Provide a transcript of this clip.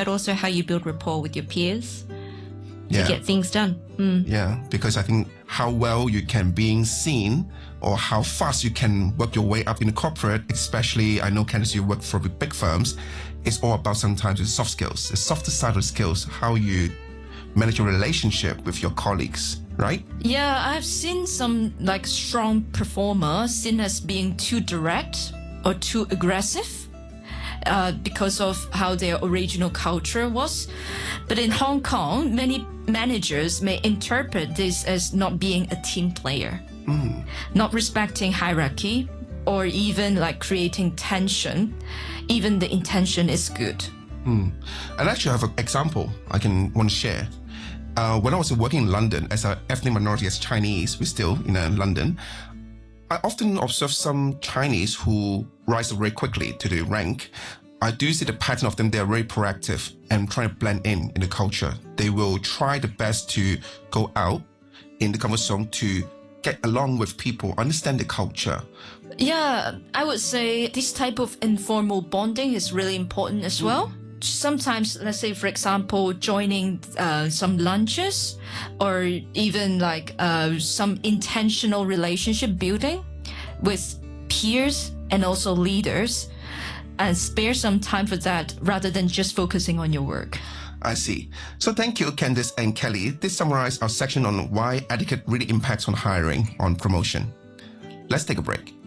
that also how you build rapport with your peers to Yeah. get things done? Yeah, because I think how well you can being seen or how fast you can work your way up in the corporate, especially I know Candice, you work for big firms, it's all about sometimes the soft skills, the softer side of skills, how you manage your relationship with your colleagues, right? Yeah, I've seen some like strong performers seen as being too direct or too aggressive because of how their original culture was. But in Hong Kong, many managers may interpret this as not being a team player, not respecting hierarchy, or even like creating tension. Even the intention is good. And actually, I have an example I want to share. When I was working in London as an ethnic minority, as Chinese, we're still in London, I often observe some Chinese who rise very quickly to the rank. I do see the pattern of them. They're very proactive and trying to blend in the culture. They will try the best to go out in the comfort zone to get along with people, understand the culture. Yeah, I would say this type of informal bonding is really important as well. Sometimes, let's say, for example, joining some lunches or even like some intentional relationship building with peers and also leaders, and spare some time for that rather than just focusing on your work. I see. So thank you, Candice and Kelly. This summarized our section on why etiquette really impacts on hiring, on promotion. Let's take a break.